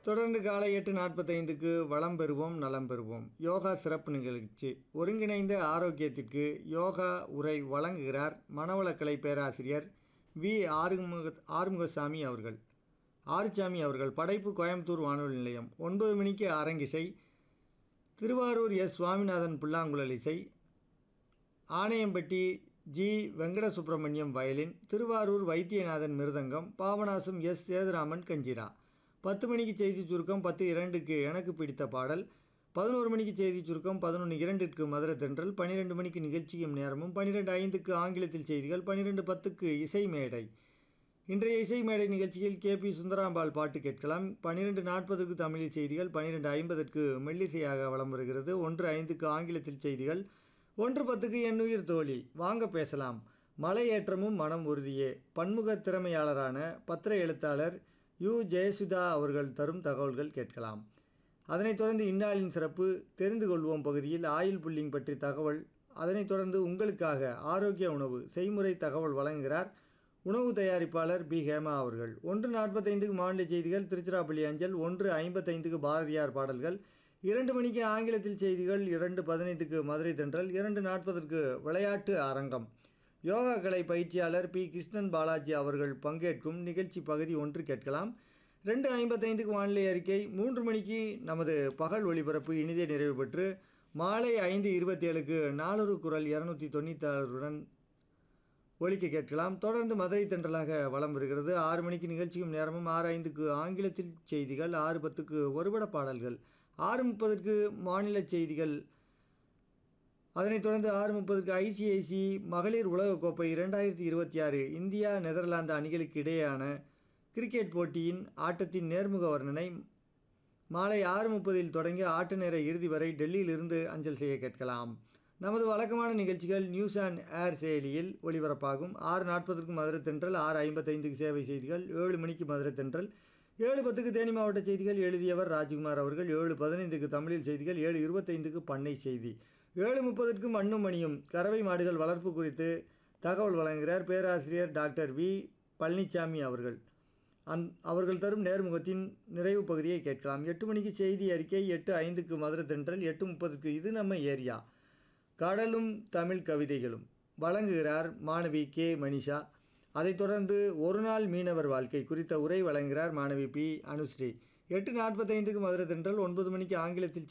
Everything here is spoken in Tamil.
தொடர்ந்து காலை 8:45க்கு வளம் பெறுவோம் நலம் பெறுவோம் யோகா சிறப்பு நிகழ்ச்சி. ஒருங்கிணைந்த ஆரோக்கியத்திற்கு யோகா உரை வழங்குகிறார் மனவளக்கலை பேராசிரியர் வி ஆறுமுகசாமி அவர்கள். ஆறுசாமி அவர்கள். படைப்பு கோயம்புத்தூர் வானொலி நிலையம். 9 மணிக்கு அரங்கிசை. திருவாரூர் எஸ் சுவாமிநாதன் புல்லாங்குழல் இசை. Anaiyampatti G வெங்கடசுப்பிரமணியம் violin. திருவாரூர் வைத்தியநாதன் மிருதங்கம். பாபநாசம் எஸ் சேதுராமன் கஞ்சிரா. 10 மணிக்கு செய்தி சுருக்கம். 10:02க்கு எனக்கு பிடித்த பாடல். 11 மணிக்கு செய்தி சுருக்கம். 11:02க்கு மதுரை தென்றல். 12 மணிக்கு நிகழ்ச்சியும் நேரமும். 12:05க்கு ஆங்கிலத்தில் செய்திகள். 12:10க்கு இசை மேடை. இன்றைய இசை மேடை நிகழ்ச்சியில் கே.பி. சுந்தராம்பாள் பாட்டு கேட்கலாம். 12:40க்கு தமிழில் செய்திகள். 12:50க்கு மெல்லிசையாக வலம் வருகிறது. 1:05க்கு ஆங்கிலத்தில் செய்திகள். 1:10க்கு எண்ணுயிர் தோழி வாங்க பேசலாம். மலை ஏற்றமும் மனம் உறுதியே. பன்முக திறமையாளரான பத்திர எழுத்தாளர் யு ஜெயசுதா அவர்கள் தரும் தகவல்கள் கேட்கலாம். அதனைத் தொடர்ந்து இந்நாளின் சிறப்பு தெரிந்து கொள்வோம் பகுதியில் ஆயில் புல்லிங் பற்றி தகவல். அதனைத் தொடர்ந்து உங்களுக்காக ஆரோக்கிய உணவு செய்முறை தகவல் வழங்குகிறார் உணவு தயாரிப்பாளர் பி ஹேமா அவர்கள். 1:45க்கு மாநில செய்திகள் திருச்சிராப்பள்ளி அஞ்சல். 1:55க்கு பாரதியார் பாடல்கள். 2 மணிக்கு ஆங்கிலத்தில் செய்திகள். 2:15க்கு மதுரை தென்றல். 2:40க்கு விளையாட்டு அரங்கம். யோகா கலை பயிற்சியாளர் பி கிருஷ்ணன் பாலாஜி அவர்கள் பங்கேற்கும் நிகழ்ச்சி பகுதி 1 கேட்கலாம். 2:55க்கு வானிலை அறிக்கை. 3 மணிக்கு நமது பகல் ஒளிபரப்பு இனிதே நிறைவு பெற்று மாலை 5:27க்கு நாளொரு குரல் 296உடன் ஒலிக்க கேட்கலாம். தொடர்ந்து மதுரை தென்றலாக வலம் வருகிறது. 6 மணிக்கு நிகழ்ச்சியும் நேரமும். 6:05க்கு ஆங்கிலத்தில் செய்திகள். 6:10க்கு ஒருபட பாடல்கள். 6:30க்கு மாநில செய்திகள். அதனைத் தொடர்ந்து 6:30க்கு ஐசிஐசி மகளிர் உலகக்கோப்பை 2026 இந்தியா நெதர்லாந்து அணிகளுக்கு இடையேயான கிரிக்கெட் போட்டியின் ஆட்டத்தின் நேர்முக வர்ணனை மாலை 6:30 தொடங்கி ஆட்ட நேர இறுதி வரை டெல்லியிலிருந்து அஞ்சல் செய்ய கேட்கலாம். நமது வழக்கமான நிகழ்ச்சிகள் நியூஸ் அண்ட் ஏர் செயலியில் ஒளிபரப்பாகும். 6:40க்கு மதுரை தென்றல். 6:55க்கு சேவை செய்திகள். 7 மணிக்கு மதுரை தென்றல். 7:10க்கு தேனி மாவட்ட செய்திகள். எழுதியவர் ராஜ்குமார் அவர்கள். 7:15க்கு தமிழில் செய்திகள். 7:25க்கு பண்ணை செய்தி. 7:30க்கு மண்ணும் மணியும் கறவை மாடுகள் வளர்ப்பு குறித்து தகவல் வழங்குகிறார் பேராசிரியர் டாக்டர் வி பழனிசாமி அவர்கள். அவர்கள் தரும் நேர்முகத்தின் நிறைவு பகுதியை கேட்கலாம். 8 மணிக்கு செய்தி அறிக்கை. 8:05க்கு மதுரை தென்றல். 8:30க்கு இது நம்ம ஏரியா கடலும் தமிழ் கவிதைகளும் வழங்குகிறார் மாணவி கே மனிஷா. அதைத் தொடர்ந்து ஒரு நாள் மீனவர் வாழ்க்கை குறித்த உரை வழங்குகிறார் மாணவி பி அனுஸ்ரீ. 8:45க்கு மதுரை தென்றல். 9 மணிக்கு ஆங்கிலத்தில்